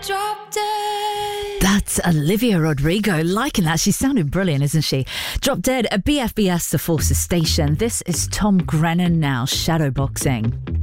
Drop Dead. That's Olivia Rodrigo. Liking that. She sounded brilliant, isn't she? Drop Dead, a BFBS, The Forces Station. This is Tom Grennan now, Shadowboxing.